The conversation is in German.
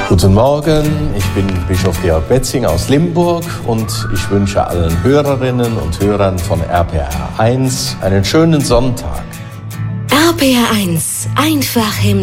Guten Morgen, ich bin Bischof Georg Betzing aus Limburg und ich wünsche allen Hörerinnen und Hörern von RPR 1 einen schönen Sonntag. RPR 1, einfach im